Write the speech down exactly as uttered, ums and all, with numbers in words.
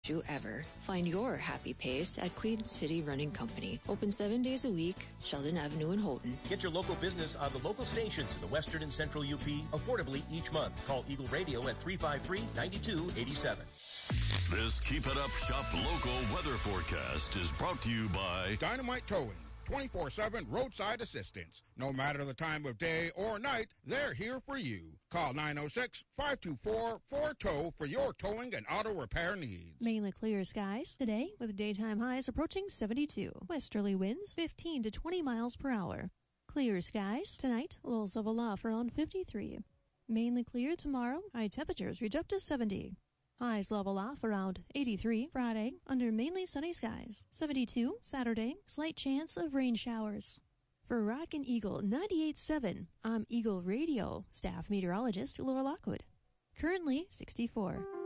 you ever. Find your happy pace at Queen City Running Company. Open seven days a week, Sheldon Avenue in Houghton. Get your local business on the local stations in the Western and Central U P affordably each month. Call Eagle Radio at three five three, nine two eight seven. This Keep It Up Shop local weather forecast is brought to you by Dynamite Towing. twenty-four seven roadside assistance. No matter the time of day or night, they're here for you. Call nine oh six, five two four, four T O W for your towing and auto repair needs. Mainly clear skies today with daytime highs approaching seventy-two. Westerly winds fifteen to twenty miles per hour. Clear skies tonight, lows level off around fifty-three. Mainly clear tomorrow, high temperatures reach up to seventy. Highs level off around eighty-three Friday under mainly sunny skies. seventy-two Saturday, slight chance of rain showers. For Rockin' Eagle ninety-eight point seven, I'm Eagle Radio staff meteorologist Laura Lockwood. Currently sixty-four.